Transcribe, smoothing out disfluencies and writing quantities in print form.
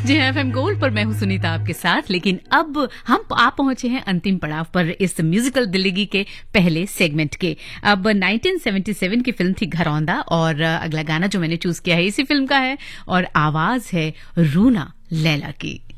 जी हाँ, FM gold पर मैं हूँ सुनीता आपके साथ। लेकिन अब हम आप पहुंचे हैं अंतिम पड़ाव पर इस म्यूजिकल दिल्ली के पहले सेगमेंट के। अब 1977 की फिल्म थी घरौंदा और अगला गाना जो मैंने चूज किया है इसी फिल्म का है और आवाज है रूना लैला की।